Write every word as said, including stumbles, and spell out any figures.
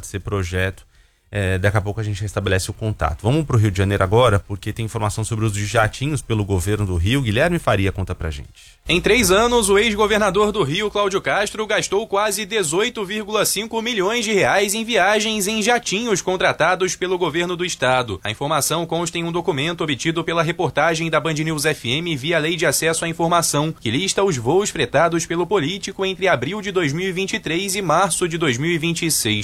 pode ser projeto. É, daqui a pouco a gente restabelece o contato. Vamos para o Rio de Janeiro agora, porque tem informação sobre o uso de jatinhos pelo governo do Rio. Guilherme Faria conta pra gente. Em três anos, o ex-governador do Rio, Cláudio Castro, gastou quase dezoito vírgula cinco milhões de reais em viagens em jatinhos contratados pelo governo do estado. A informação consta em um documento obtido pela reportagem da Band News F M via Lei de Acesso à Informação, que lista os voos fretados pelo político entre abril de dois mil e vinte e três e março de dois mil e vinte e seis.